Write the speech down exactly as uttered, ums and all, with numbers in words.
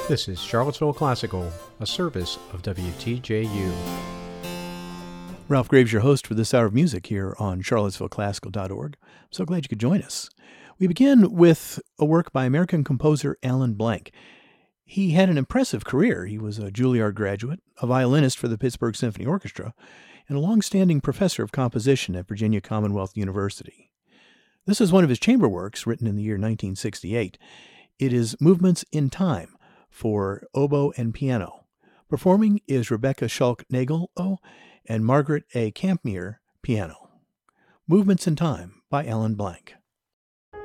This is Charlottesville Classical, a service of W T J U. Ralph Graves, your host for this hour of music here on charlottesville classical dot org. I'm so glad you could join us. We begin with a work by American composer Alan Blank. He had an impressive career. He was a Juilliard graduate, a violinist for the Pittsburgh Symphony Orchestra, and a long-standing professor of composition at Virginia Commonwealth University. This is one of his chamber works, written in the year nineteen sixty-eight. It is Movements in Time for oboe and piano. Performing is Rebecca Schulk-Nagel and Margaret A. Campmere, piano. Movements in Time by Alan Blank.